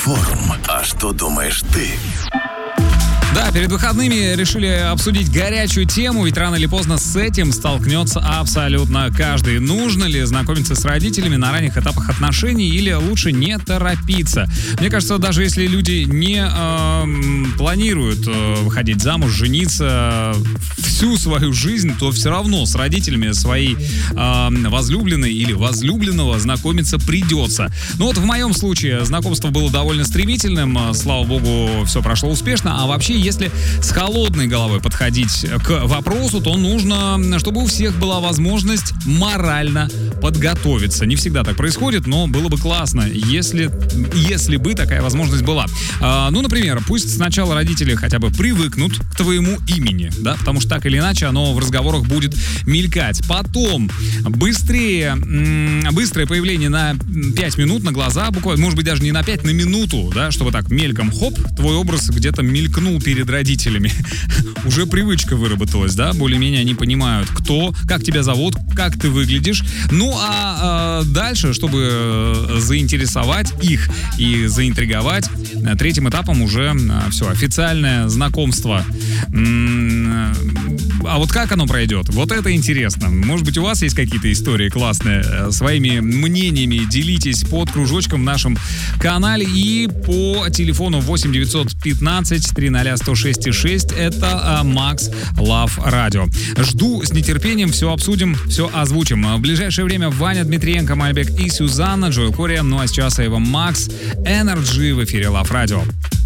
Информ. А что думаешь ты? Да, перед выходными решили обсудить горячую тему, ведь рано или поздно с этим столкнется абсолютно каждый. Нужно ли знакомиться с родителями на ранних этапах отношений или лучше не торопиться? Мне кажется, даже если люди не планируют выходить замуж, жениться всю свою жизнь, то все равно с родителями своей возлюбленной или возлюбленного знакомиться придется. Ну вот в моем случае знакомство было довольно стремительным, слава богу, все прошло успешно, а вообще если с холодной головой подходить к вопросу, то нужно, чтобы у всех была возможность морально подготовиться. Не всегда так происходит, но было бы классно, если бы такая возможность была. Ну, например, пусть сначала родители хотя бы привыкнут к твоему имени, да, потому что так или иначе оно в разговорах будет мелькать. Потом быстрое появление на 5 минут на глаза, буквально, может быть, даже не на 5, на минуту, да, чтобы так мельком, хоп, твой образ где-то мелькнул перед родителями. Уже привычка выработалась, да, более-менее они понимают, кто, как тебя зовут, как ты выглядишь. Ну, а дальше, чтобы заинтересовать их и заинтриговать, третьим этапом уже все, официальное знакомство. А вот как оно пройдет? Вот это интересно. Может быть, у вас есть какие-то истории классные? Своими мнениями делитесь под кружочком в нашем канале и по телефону 8 915 300 106 6. Это Макс Лав Радио. Жду с нетерпением, все обсудим, все озвучим. В ближайшее время Ваня Дмитриенко, Мальбек и Сюзанна, Джоэл Кори. Ну а сейчас Эва Макс, Energy в эфире Лав Радио.